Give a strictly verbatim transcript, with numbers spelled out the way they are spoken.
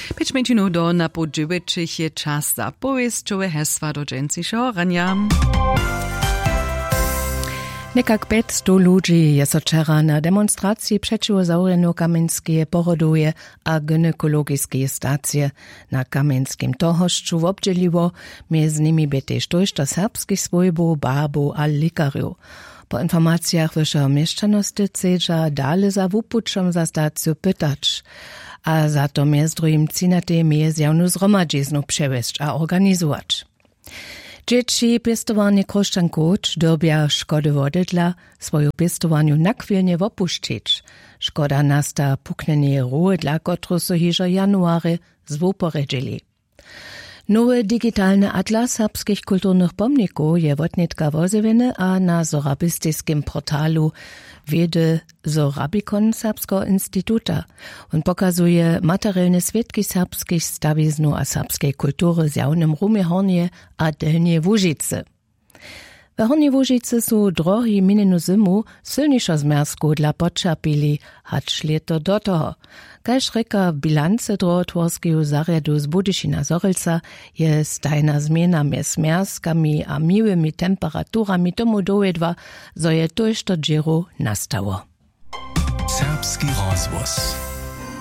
Pięć minut do na podżywyczych je czas za powieściowe hesła do dżęcejszego rania. Nekak päťsto ludzi je so wczera na demonstracji przeciwko Zaurenu Kamenskie poroduje a gynekologiskie stacje na Kamenskim tohoszczu obdzieliło, między nimi byty sztojšto serbskich swojbów, babów a likariów. Po informacjach wyższej mieszczanosti chcedza dalej za wupuczem za stację pytać, a za to między drugim cinate między zjawnu zromadziznu przewieźć a organizować. Dzieci piestowanie kroszczankoć dobia szkody wodydla swoją piestowaniu nakwilnie wopuszczyć. Szkoda nasta puknenie ruły, dla kotru so hižo january zwoporedzili. Nowy digitalny atlas serbskich kulturnych pomników je wotnitka wozewiny, a na zorabistyskim portalu wiedzy Zorabikon Serbskiego Instytuta. On pokazuje materialne świadki serbskich stawiznu a serbskiej kultury z jawnym Rumie Hornie a Delnie Łużycy. W Hornie Łużycy są drogi minenu zimu silniejszo zmierzchu dla poczapili, hacz leto do toho. Kaž reka bilance drogotworskiego zarjadu z Budyšina Zorelca je stajna zmiena mjez zmierzchami a miłymi temperaturami tomu dojedwa, zo je to što džiru nastało. Serbski rozvoz.